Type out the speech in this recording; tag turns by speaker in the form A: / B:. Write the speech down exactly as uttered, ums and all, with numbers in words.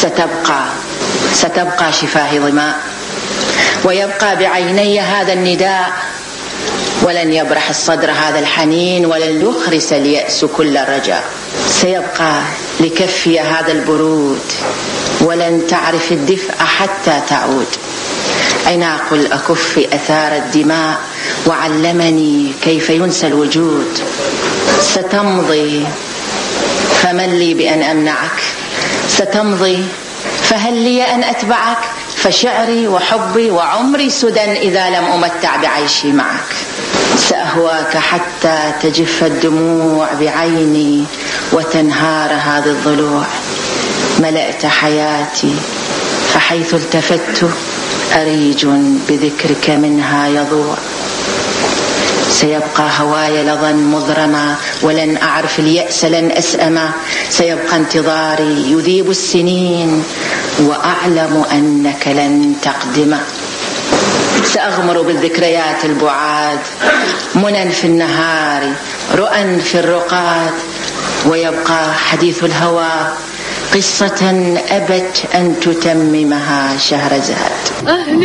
A: ستبقى ستبقى شفاه ظماء، ويبقى بعيني هذا النداء، ولن يبرح الصدر هذا الحنين، ولن يخرس اليأس كل الرجاء. سيبقى لكفي هذا البرود، ولن تعرف الدفء حتى تعود. عناق الأكف أثار الدماء، وعلمني كيف ينسى الوجود. ستمضي فمن لي بأن أمنعك، ستمضي فهل لي أن أتبعك، فشعري وحبي وعمري سدى إذا لم أمتع بعيشي معك. سأهواك حتى تجف الدموع بعيني وتنهار هذه الضلوع. ملأت حياتي فحيث التفت أريج بذكرك منها يضوع. سيبقى هواي لظى مضرما، ولن أعرف اليأس لن أسأما. سيبقى انتظاري يذيب السنين، وأعلم أنك لن تقدم. سأغمر بالذكريات البعاد، منى في النهار رؤى في الرقاد. ويبقى حديث الهوى قصة أبت أن تتممها شهرزاد.